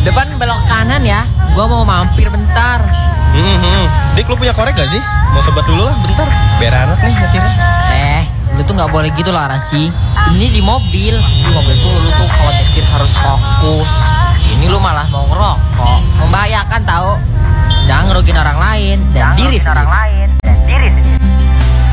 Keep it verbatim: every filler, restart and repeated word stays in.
Depan belok kanan ya. Gua mau mampir bentar. Hmm, hmm. Dik, lu punya korek gak sih? Mau sobat dulu lah bentar. Biar anak nih nyetirnya. Eh, lu tuh nggak boleh gitu lah Rasi. Ini di mobil. Di mobil tuh lu tuh kalau nyetir harus fokus. Ini lu malah mau ngerokok. Membahayakan tahu. Jangan ngerugiin orang lain dan diri sendiri.